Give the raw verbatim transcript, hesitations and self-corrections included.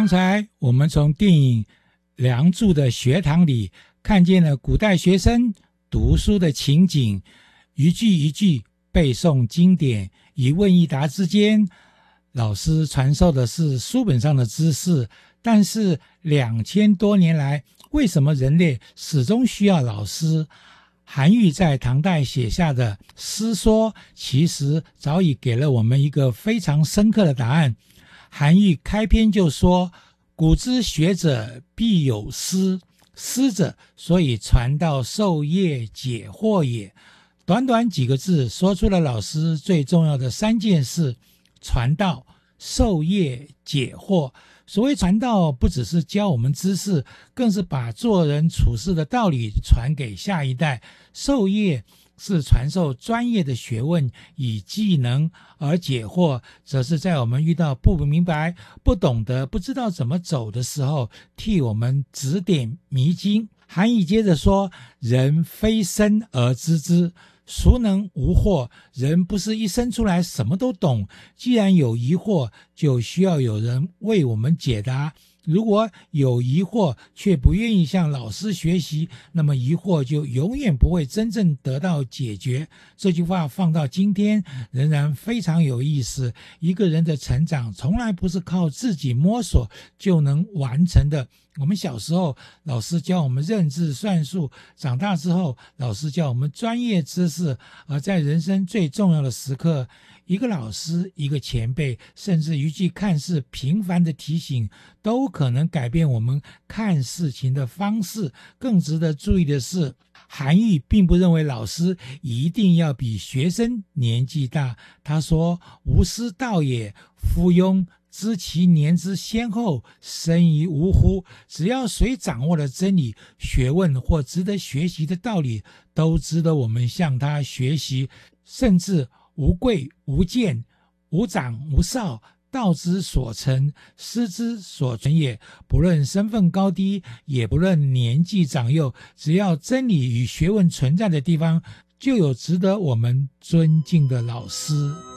刚才我们从电影《梁祝》的学堂里看见了古代学生读书的情景，一句一句背诵经典，一问一答之间，老师传授的是书本上的知识，但是两千多年来，为什么人类始终需要老师？韩愈在唐代写下的诗说，其实早已给了我们一个非常深刻的答案。韩愈开篇就说：古之学者必有师，师者，所以传道授业解惑也。短短几个字说出了老师最重要的三件事：传道、授业、解惑。所谓传道，不只是教我们知识，更是把做人处事的道理传给下一代。授业是传授专业的学问与技能，而解惑则是在我们遇到不明白、不懂得、不知道怎么走的时候，替我们指点迷津。韩愈接着说：人非生而知之，孰能无惑？人不是一生出来什么都懂，既然有疑惑，就需要有人为我们解答。如果有疑惑却不愿意向老师学习，那么疑惑就永远不会真正得到解决。这句话放到今天仍然非常有意思。一个人的成长从来不是靠自己摸索就能完成的。我们小时候老师教我们认字算术，长大之后老师教我们专业知识，而在人生最重要的时刻，一个老师、一个前辈，甚至一句看似平凡的提醒，都可能改变我们看事情的方式。更值得注意的是，韩愈并不认为老师一定要比学生年纪大。他说：无师道也，夫庸知其年之先后，生于吾乎？只要谁掌握了真理、学问或值得学习的道理，都值得我们向他学习。甚至无贵无贱，无长无少，道之所成，师之所存也。不论身份高低，也不论年纪长幼，只要真理与学问存在的地方，就有值得我们尊敬的老师。